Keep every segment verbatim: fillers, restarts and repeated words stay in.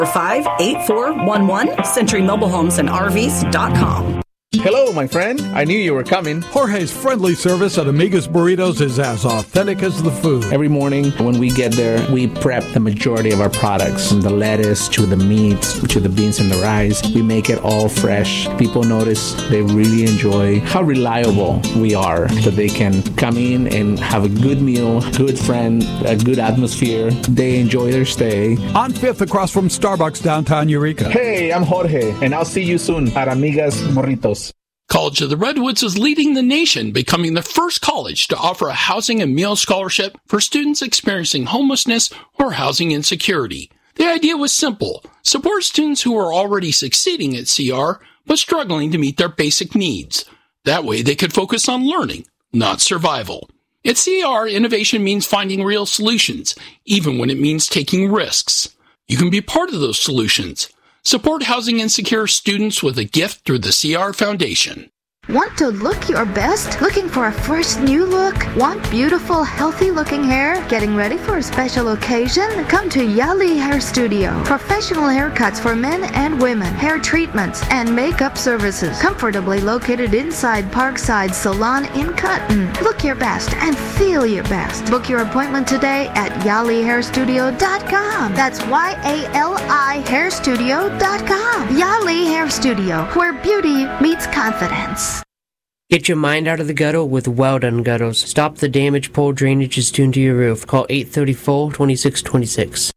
five eight four one one, Century Mobile Homes and R Vs dot com. Hello, my friend. I knew you were coming. Jorge's friendly service at Amiga's Burritos is as authentic as the food. Every morning when we get there, we prep the majority of our products, from the lettuce to the meats to the beans and the rice. We make it all fresh. People notice, they really enjoy how reliable we are, that they can come in and have a good meal, good friend, a good atmosphere. They enjoy their stay. On fifth across from Starbucks downtown Eureka. Hey, I'm Jorge, and I'll see you soon at Amiga's Burritos. College of the Redwoods is leading the nation, becoming the first college to offer a housing and meal scholarship for students experiencing homelessness or housing insecurity. The idea was simple: support students who are already succeeding at C R, but struggling to meet their basic needs. That way they could focus on learning, not survival. At C R, innovation means finding real solutions, even when it means taking risks. You can be part of those solutions. Support housing insecure students with a gift through the C R Foundation. Want to look your best? Looking for a fresh new look? Want beautiful, healthy-looking hair? Getting ready for a special occasion? Come to Yali Hair Studio. Professional haircuts for men and women, hair treatments, and makeup services. Comfortably located inside Parkside Salon in Cotton. Look your best and feel your best. Book your appointment today at yali hair studio dot com. That's Y A L I hair studio dot com. Yali Hair Studio, where beauty meets confidence. Get your mind out of the gutter with Well Done Gutters. Stop the damage pole drainage is tuned to your roof. Call eight three four, two six two six.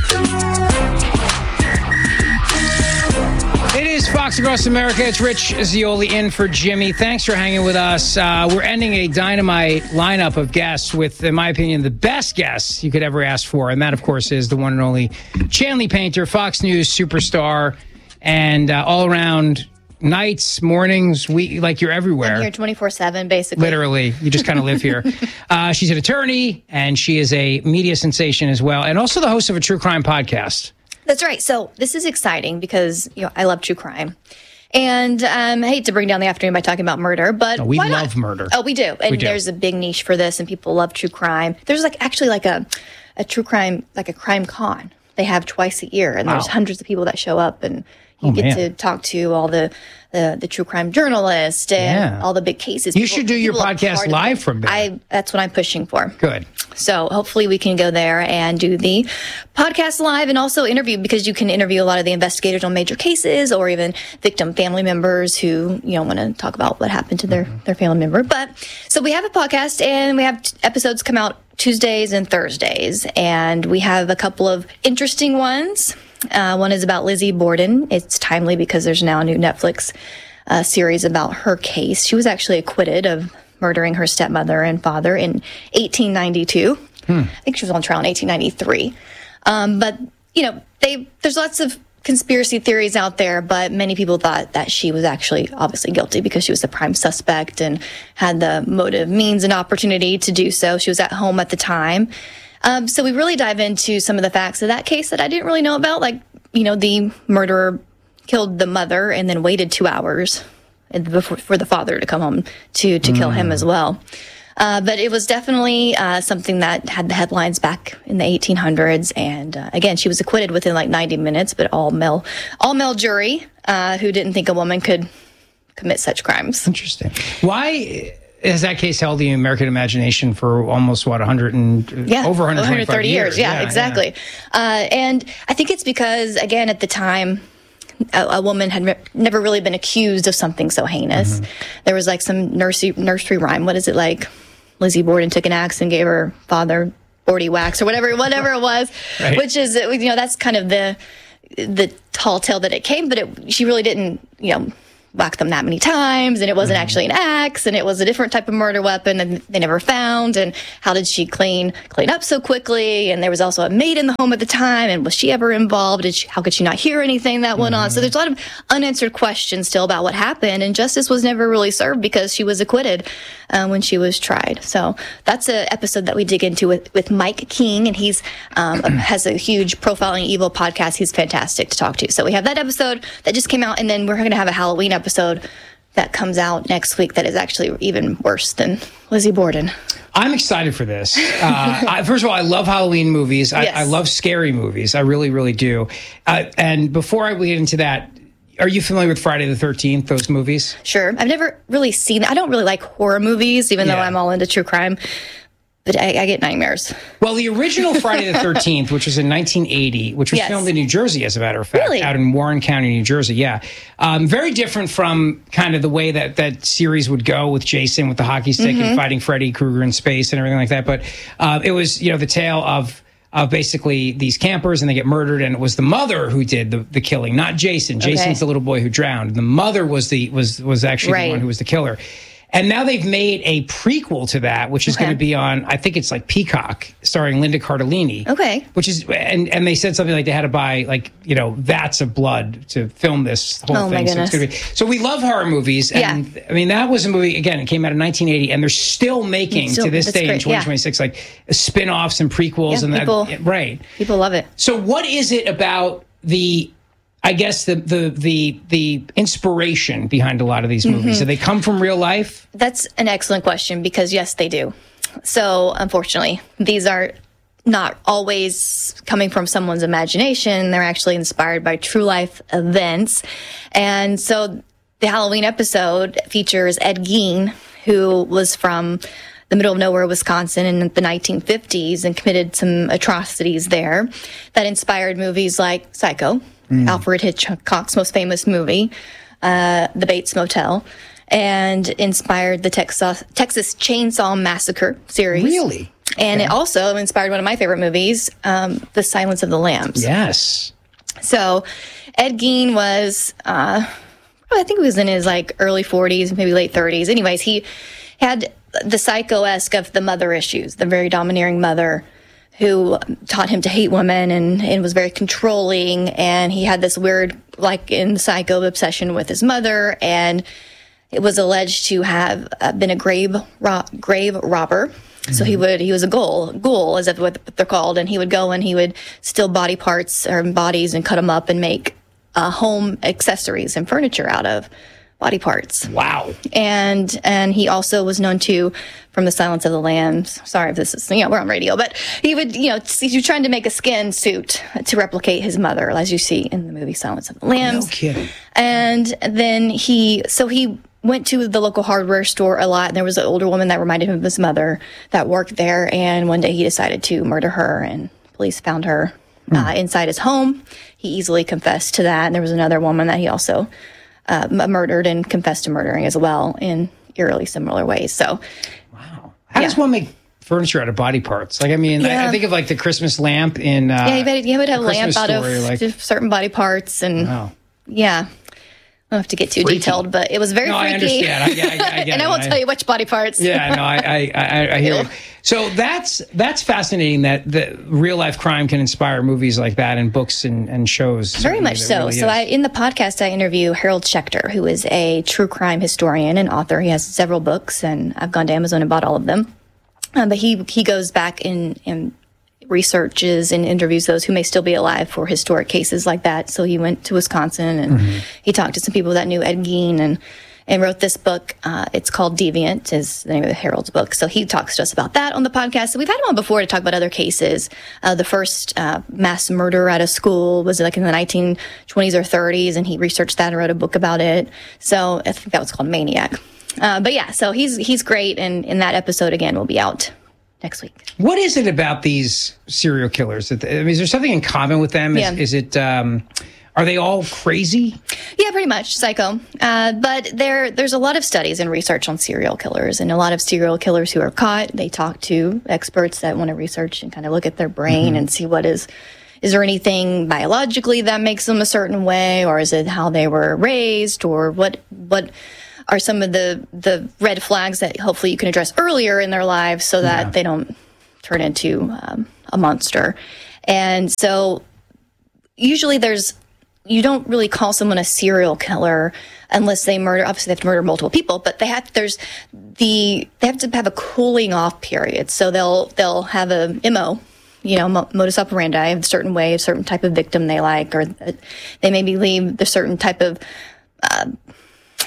It is Fox Across America. It's Rich Zioli in for Jimmy. Thanks for hanging with us. Uh, we're ending a dynamite lineup of guests with, in my opinion, the best guests you could ever ask for. And that, of course, is the one and only Chanley Painter, Fox News superstar, and uh, all-around nights, mornings, we like you're everywhere. I'm here twenty-four seven, basically. Literally. You just kind of live here. Uh, she's an attorney, and she is a media sensation as well, and also the host of a true crime podcast. That's right. So this is exciting because, you know, I love true crime. And um, I hate to bring down the afternoon by talking about murder, but oh, we why love not? murder. Oh, we do. And we do. There's a big niche for this, and people love true crime. There's like actually like a, a true crime, like a crime con they have twice a year, and wow. There's hundreds of people that show up, and you oh, get man. to talk to all the, the, the true crime journalists and yeah. all the big cases. You people, should do your podcast live from there. I, that's what I'm pushing for. Good. So hopefully we can go there and do the podcast live and also interview, because you can interview a lot of the investigators on major cases or even victim family members who, you know, want to talk about what happened to their, mm-hmm. their family member. But so we have a podcast, and we have t- episodes come out Tuesdays and Thursdays, and we have a couple of interesting ones. Uh, one is about Lizzie Borden. It's timely because there's now a new Netflix uh, series about her case. She was actually acquitted of murdering her stepmother and father in eighteen ninety-two. Hmm. I think she was on trial in eighteen ninety-three. Um, but, you know, they there's lots of conspiracy theories out there, but many people thought that she was actually obviously guilty because she was the prime suspect and had the motive, means, and opportunity to do so. She was at home at the time. Um, so we really dive into some of the facts of that case that I didn't really know about. Like, you know, the murderer killed the mother and then waited two hours before, for the father to come home to, to mm. kill him as well. Uh, but it was definitely uh, something that had the headlines back in the eighteen hundreds. And uh, again, she was acquitted within like ninety minutes, but all male, all male jury uh, who didn't think a woman could commit such crimes. Interesting. Why has that case held the American imagination for almost, what, one hundred and yeah, over one hundred thirty years? years. Yeah, yeah exactly. Yeah. Uh, and I think it's because, again, at the time, a, a woman had re- never really been accused of something so heinous. Mm-hmm. There was like some nursery, nursery rhyme. What is it like? Lizzie Borden took an axe and gave her father forty whacks or whatever, whatever it was, right. Which is, you know, that's kind of the the tall tale that it came, but it, she really didn't, you know, whack them that many times, and it wasn't mm-hmm. actually an axe, and it was a different type of murder weapon that they never found. And how did she clean clean up so quickly? And there was also a maid in the home at the time, and was she ever involved? Did she, how could she not hear anything that went mm-hmm. on? So there's a lot of unanswered questions still about what happened, and justice was never really served because she was acquitted uh, when she was tried. So that's an episode that we dig into with, with Mike King, and he's um, has a huge Profiling Evil podcast. He's fantastic to talk to. So we have that episode that just came out, and then we're going to have a Halloween episode episode that comes out next week that is actually even worse than Lizzie Borden. I'm excited for this. Uh, I, first of all, I love Halloween movies. I, Yes. I love scary movies. I really, really do. Uh, and before I get into that, are you familiar with Friday the thirteenth, those movies? Sure. I've never really seen I don't really like horror movies, even though Yeah. I'm all into true crime. But I, I get nightmares. Well, the original Friday the thirteenth, which was in nineteen eighty, which was Yes. filmed in New Jersey, as a matter of fact, Really? out in Warren County, New Jersey. Yeah. Um, very different from kind of the way that that series would go with Jason with the hockey stick Mm-hmm. and fighting Freddy Krueger in space and everything like that. But uh, it was, you know, the tale of of basically these campers, and they get murdered, and it was the mother who did the, the killing, not Jason. Okay. Jason's the little boy who drowned. The mother was the was was actually Right. the one who was the killer. And now they've made a prequel to that, which is Okay. going to be on, I think it's like Peacock, starring Linda Cardellini. Okay. Which is, and, and they said something like they had to buy, like, you know, vats of blood to film this whole Oh, my thing. So it's goodness. gonna be, so we love horror movies. And Yeah. I mean, that was a movie, again, it came out in nineteen eighty, and they're still making Still- to this that's day in great, yeah. twenty twenty-six, like spin offs and prequels Yeah, and people- that. Right. People love it. So what is it about the, I guess the the the the inspiration behind a lot of these Mm-hmm. movies? Do they come from real life? That's an excellent question because, yes, they do. So, unfortunately, these are not always coming from someone's imagination. They're actually inspired by true life events. And so, the Halloween episode features Ed Gein, who was from the middle of nowhere, Wisconsin in the nineteen fifties and committed some atrocities there that inspired movies like Psycho, Alfred Hitchcock's most famous movie, uh, The Bates Motel, and inspired the Texas, Texas Chainsaw Massacre series. Really? And it also inspired one of my favorite movies, um, The Silence of the Lambs. Yes. So Ed Gein was, uh, I think he was in his like early forties, maybe late thirties. Anyways, he had the psycho-esque of the mother issues, the very domineering mother who taught him to hate women and, and was very controlling. And he had this weird, like in Psycho, obsession with his mother. And it was alleged to have uh, been a grave ro- grave robber. So he would, he was a ghoul, ghoul is what they're called. And he would go and he would steal body parts or bodies and cut them up and make uh, home accessories and furniture out of body parts. Wow. And and he also was known to, from The Silence of the Lambs. Sorry if this is, you know, we're on radio, but he would, you know, he was trying to make a skin suit to replicate his mother, as you see in the movie Silence of the Lambs. No kidding. And then he, so he went to the local hardware store a lot, and there was an older woman that reminded him of his mother that worked there. And one day he decided to murder her, and police found her uh, inside his home. He easily confessed to that. And there was another woman that he also uh, m- murdered and confessed to murdering as well in eerily similar ways. So, How does Yeah. one make furniture out of body parts? Like, I mean, I, I Yeah. think of like the Christmas lamp in. Uh, yeah, he would, he would have a lamp Christmas out of Story, like- just certain body parts. And Wow. yeah, I don't have to get too Freaky. detailed, but it was very No, I freaky. understand. I, get- I, get- I get and I it. won't tell you which body parts. Yeah, no, I, I, I, I hear Ew. you. So that's that's fascinating that the real life crime can inspire movies like that and books and, and shows. Very much It so. really so is. I, in the podcast, I interview Harold Schechter, who is a true crime historian and author. He has several books, and I've gone to Amazon and bought all of them. Um, but he he goes back and, and researches and interviews those who may still be alive for historic cases like that. So he went to Wisconsin and Mm-hmm. he talked to some people that knew Ed Gein and and wrote this book. Uh, it's called Deviant, is the name of Harold's book. So he talks to us about that on the podcast. So we've had him on before to talk about other cases. Uh, the first uh, mass murder at a school was like in the nineteen twenties or thirties, and he researched that and wrote a book about it. So I think that was called Maniac. Uh, but yeah, so he's he's great, and in that episode again will be out next week. What is it about these serial killers? That, I mean, is there something in common with them? Is, Yeah. is it? Um, are they all crazy? Yeah, pretty much psycho. Uh, but there, there's a lot of studies and research on serial killers, and a lot of serial killers who are caught. They talk to experts that want to research and kind of look at their brain and see what is. Is there anything biologically that makes them a certain way, or is it how they were raised, or what what are some of the the red flags that hopefully you can address earlier in their lives so that they don't turn into um, a monster. And so usually there's you don't really call someone a serial killer unless they murder. Obviously, they have to murder multiple people, but they have there's the they have to have a cooling off period. So they'll they'll have a M O, you know, mo- modus operandi, a certain way, a certain type of victim they like, or uh, they maybe leave the certain type of uh,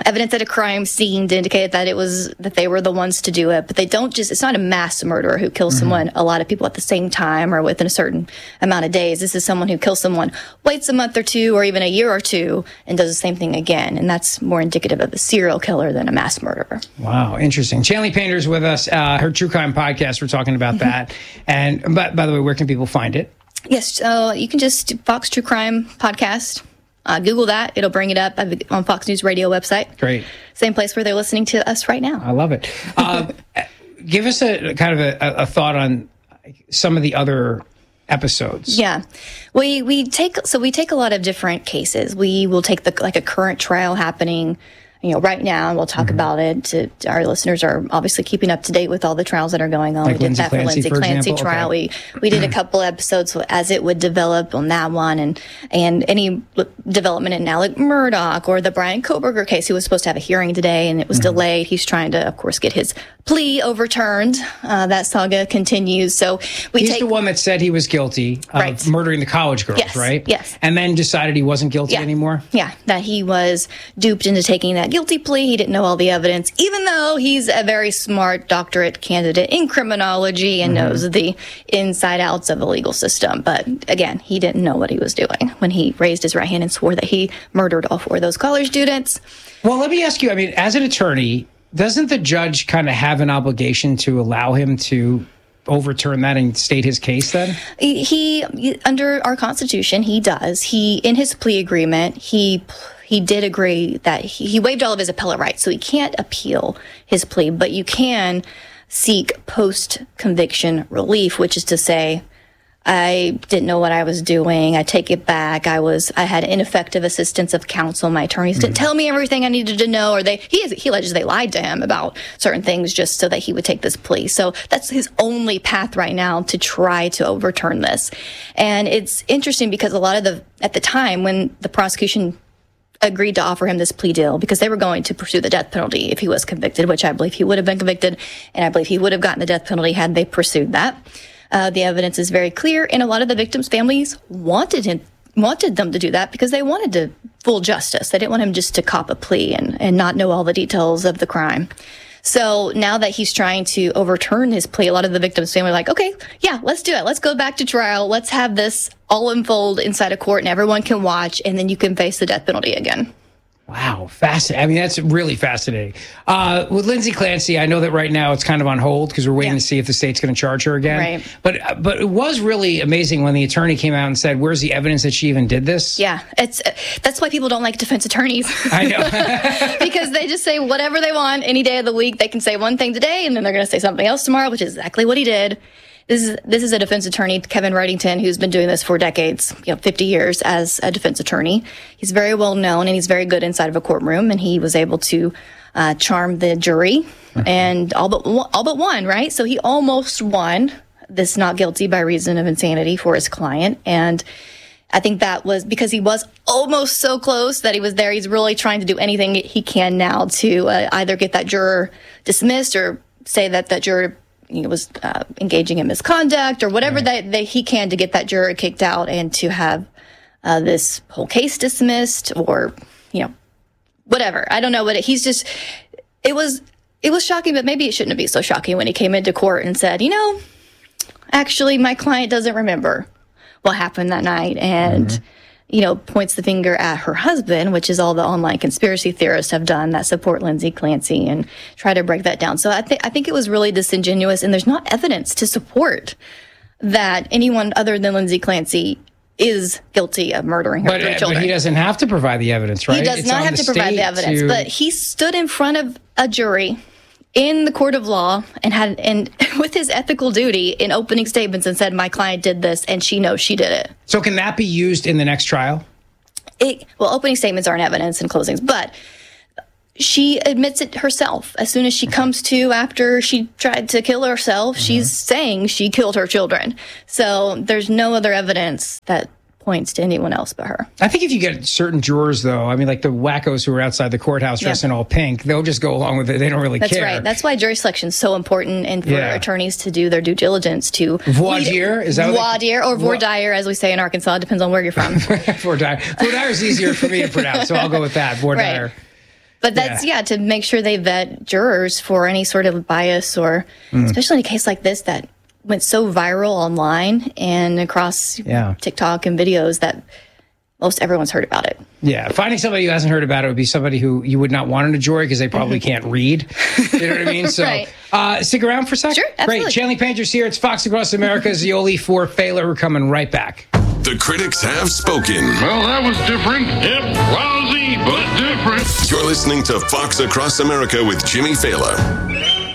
evidence at a crime scene to indicate that it was that they were the ones to do it. But they don't just, it's not a mass murderer who kills mm-hmm. someone, a lot of people at the same time or within a certain amount of days. This is someone who kills someone, waits a month or two or even a year or two and does the same thing again. And that's more indicative of a serial killer than a mass murderer. Wow, interesting. Chanley Painter's with us. Uh, her True Crime podcast, we're talking about mm-hmm. that. And but, by the way, where can people find it? Yes, so you can just Fox True Crime podcast. Uh, Google that. It'll bring it up on Fox News Radio website. Great. Same place where they're listening to us right now. I love it. Uh, give us a kind of a, a thought on some of the other episodes. Yeah. We we take so we take a lot of different cases. We will take the like a current trial happening, you know, right now, and we'll talk mm-hmm. about it. To, to our listeners are obviously keeping up to date with all the trials that are going on. Like we did Lindsay that for Clancy, Lindsay for Clancy example? trial. Okay. We we did a couple episodes as it would develop on that one, and and any development in Alec Murdaugh or the Brian Kohberger case. He was supposed to have a hearing today, and it was mm-hmm. delayed. He's trying to, of course, get his plea overturned. Uh, that saga continues. So we He's take the one that said he was guilty of right. murdering the college girls, yes. right? Yes. And then decided he wasn't guilty yeah. anymore? Yeah, that he was duped into taking that guilty plea. He didn't know all the evidence, even though he's a very smart doctorate candidate in criminology and mm-hmm. knows the inside outs of the legal system. But again, he didn't know what he was doing when he raised his right hand and swore that he murdered all four of those college students. Well, let me ask you, I mean, as an attorney, doesn't the judge kind of have an obligation to allow him to overturn that and state his case then? He, he under our Constitution, he does. He, in his plea agreement, he he did agree that he, he waived all of his appellate rights, so he can't appeal his plea, but you can seek post-conviction relief, which is to say, I didn't know what I was doing. I take it back. I was, I had ineffective assistance of counsel. My attorneys didn't tell me everything I needed to know, or they, he, is, he alleges they lied to him about certain things just so that he would take this plea. So that's his only path right now to try to overturn this. And it's interesting because a lot of the, at the time when the prosecution agreed to offer him this plea deal, because they were going to pursue the death penalty if he was convicted, which I believe he would have been convicted, and I believe he would have gotten the death penalty had they pursued that. Uh, the evidence is very clear, and a lot of the victims' families wanted him, wanted them to do that because they wanted to full justice. They didn't want him just to cop a plea and, and not know all the details of the crime. So now that he's trying to overturn his plea, a lot of the victims' family are like, okay, yeah, let's do it. Let's go back to trial. Let's have this all unfold inside a court and everyone can watch, and then you can face the death penalty again. Wow, fascinating. I mean, that's really fascinating. Uh, with Lindsay Clancy, I know that right now it's kind of on hold because we're waiting yeah. to see if the state's going to charge her again. Right. But but it was really amazing when the attorney came out and said, "Where's the evidence that she even did this?" Yeah, it's that's why people don't like defense attorneys. I know. Because they just say whatever they want any day of the week. They can say one thing today, and then they're going to say something else tomorrow, which is exactly what he did. This is this is a defense attorney, Kevin Wrightington, who's been doing this for decades, you know, fifty years as a defense attorney. He's very well known and he's very good inside of a courtroom, and he was able to uh, charm the jury mm-hmm. and all but one, all but one, right? So he almost won this not guilty by reason of insanity for his client, and I think that was because he was almost so close that he was there. He's really trying to do anything he can now to uh, either get that juror dismissed or say that that juror you know, was uh, engaging in misconduct or whatever right. that, that he can to get that juror kicked out and to have uh, this whole case dismissed or, you know, whatever. I don't know what it, he's just, it was, it was shocking, but maybe it shouldn't be so shocking when he came into court and said, you know, actually my client doesn't remember what happened that night. And, mm-hmm. you know, points the finger at her husband, which is all the online conspiracy theorists have done that support Lindsay Clancy and try to break that down. So I think I think it was really disingenuous, and there's not evidence to support that anyone other than Lindsay Clancy is guilty of murdering her but, three children. But he doesn't have to provide the evidence, right? He does it's not have to provide the evidence, to... but he stood in front of a jury in the court of law and had and with his ethical duty in opening statements and said, my client did this and she knows she did it. So can that be used in the next trial? It, well, opening statements aren't evidence and closings, but she admits it herself. As soon as she comes to after she tried to kill herself, mm-hmm. she's saying she killed her children. So there's no other evidence that points to anyone else but her. I think if you get certain jurors, though, I mean, like the wackos who are outside the courthouse dressed yeah. in all pink, they'll just go along with it. They don't really That's care. That's right. That's why jury selection is so important, and for yeah. attorneys to do their due diligence to voir dire is that voir dire or voir dire, as we say in Arkansas. It depends on where you're from. voir dire. Voir dire is easier for me to pronounce, so I'll go with that. Voir dire. Right. But that's, yeah. yeah, to make sure they vet jurors for any sort of bias or, mm. especially in a case like this that went so viral online and across yeah. TikTok and videos that most everyone's heard about it. Yeah, finding somebody who hasn't heard about it would be somebody who you would not want in a jury because they probably can't read. You know what I mean? So right. uh, stick around for a second. Sure, absolutely. Great. Chanley Painter's here. It's Fox Across America. Zeoli for Failer. We're coming right back. The critics have spoken. Well, that was different. Yep, lousy, but different. You're listening to Fox Across America with Jimmy Failer.